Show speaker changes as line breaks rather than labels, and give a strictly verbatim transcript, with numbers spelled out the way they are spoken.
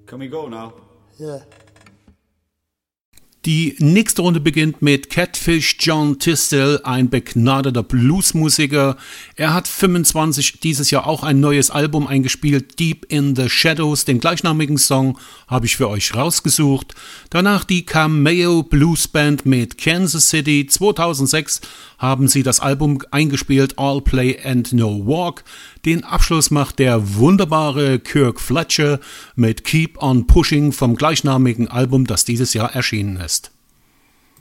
Can we go now?
Yeah.
Die nächste Runde beginnt mit Catfish John Tisdale, ein begnadeter Bluesmusiker. Er hat fünfundzwanzig dieses Jahr auch ein neues Album eingespielt, Deep in the Shadows. Den gleichnamigen Song habe ich für euch rausgesucht. Danach die Cameo Blues Band mit Kansas City. zweitausendsechs haben sie das Album eingespielt, All Play and No Walk. Den Abschluss macht der wunderbare Kirk Fletcher mit Keep on Pushing vom gleichnamigen Album, das dieses Jahr erschienen ist.